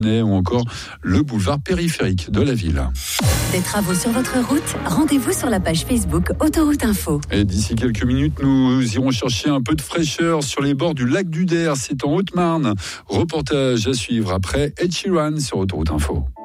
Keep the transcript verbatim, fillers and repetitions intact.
Châtenay ou encore le boulevard périphérique de la ville. Des travaux sur votre route, rendez-vous sur la page Facebook Autoroute Info. Et d'ici quelques minutes, nous irons chercher un peu de fraîcheur sur les bords du lac du Der. C'est en Haute-Marne. Reportage à suivre après Ed Sheeran sur Autoroute Info.